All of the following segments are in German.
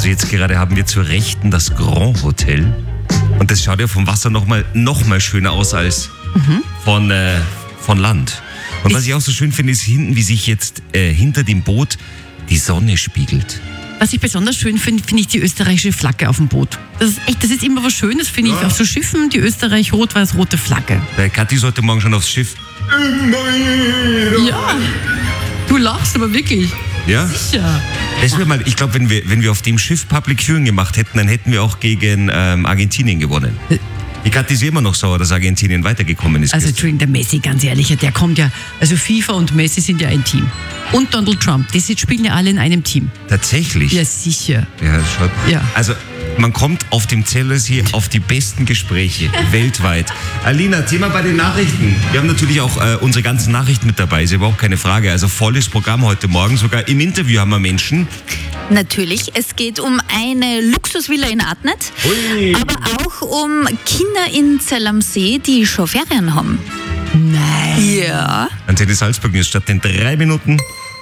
Also jetzt gerade haben wir zur Rechten das Grand Hotel. Und das schaut ja vom Wasser noch mal schöner aus als von Land. Und was ich auch so schön finde, ist hinten, wie sich jetzt hinter dem Boot die Sonne spiegelt. Was ich besonders schön finde, finde ich die österreichische Flagge auf dem Boot. Das ist immer was Schönes, finde ich, auf so Schiffen, die Österreich-rot-weiß-rote Flagge. Der Kathi sollte morgen schon aufs Schiff. Ja, du lachst aber wirklich. Ja? Sicher. Das wäre mal, ich glaube, wenn wir auf dem Schiff Public Viewing gemacht hätten, dann hätten wir auch gegen Argentinien gewonnen. Die Kathi ist immer noch sauer, dass Argentinien weitergekommen ist. Also Entschuldigung, der Messi, ganz ehrlich, der kommt ja, also FIFA und Messi sind ja ein Team. Und Donald Trump, die spielen ja alle in einem Team. Tatsächlich? Ja, sicher. Ja, schon. Ja. Also, man kommt auf dem Zellers hier auf die besten Gespräche weltweit. Alina, Thema bei den Nachrichten. Wir haben natürlich auch unsere ganzen Nachrichten mit dabei, ist überhaupt keine Frage. Also volles Programm heute Morgen, sogar im Interview haben wir Menschen. Natürlich, es geht um eine Luxusvilla in Adnet, aber auch um Kinder in Zell am See, die schon Ferien haben. Nein. Ja. Antenne Salzburg News statt in 3 Minuten.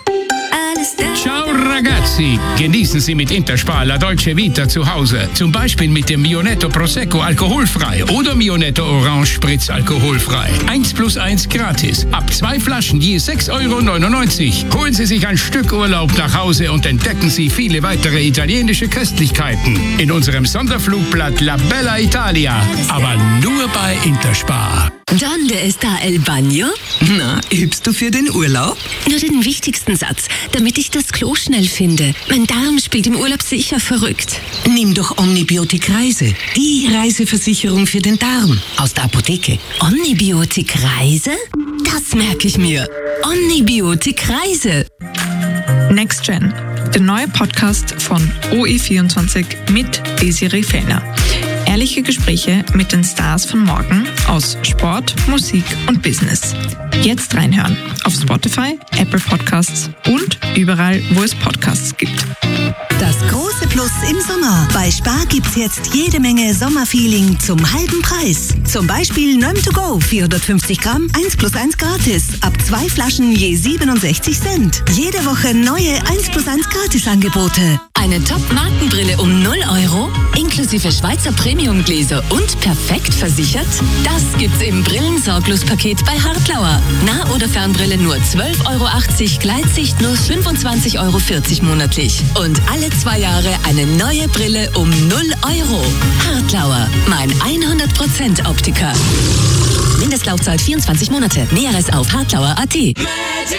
Ciao ragazzi, genießen Sie mit Interspar La Dolce Vita zu Hause. Zum Beispiel mit dem Mionetto Prosecco alkoholfrei oder Mionetto Orange Spritz alkoholfrei. 1+1 gratis. Ab 2 Flaschen je 6,99 €. Holen Sie sich ein Stück Urlaub nach Hause und entdecken Sie viele weitere italienische Köstlichkeiten in unserem Sonderflugblatt La Bella Italia. Aber nur bei Interspar. ¿Dónde está el baño? Na, übst du für den Urlaub? Nur den wichtigsten Satz, damit ich das Klo schnell finde. Mein Darm spielt im Urlaub sicher verrückt. Nimm doch Omnibiotik Reise. Die Reiseversicherung für den Darm. Aus der Apotheke. Omnibiotik Reise? Das merke ich mir. Omnibiotik Reise. Next Gen, der neue Podcast von OE24 mit Desiree Fellner. Ehrliche Gespräche mit den Stars von morgen aus Sport, Musik und Business. Jetzt reinhören auf Spotify, Apple Podcasts und überall, wo es Podcasts gibt. Das große Plus im Sommer. Bei Spar gibt's jetzt jede Menge Sommerfeeling zum halben Preis. Zum Beispiel Nöm to go, 450 Gramm, 1+1 gratis. Ab 2 Flaschen je 67 Cent. Jede Woche neue 1+1 Gratisangebote. Eine Top-Markenbrille um 0 €, inklusive Schweizer Premium-Gläser und perfekt versichert? Das gibt's im Brillensorglos-Paket bei Hartlauer. Nah- oder Fernbrille nur 12,80 €, Gleitsicht nur 25,40 € monatlich. Und alle 2 Jahre eine neue Brille um 0 €. Hartlauer, mein 100% Optiker. Mindestlaufzeit 24 Monate. Näheres auf hartlauer.at.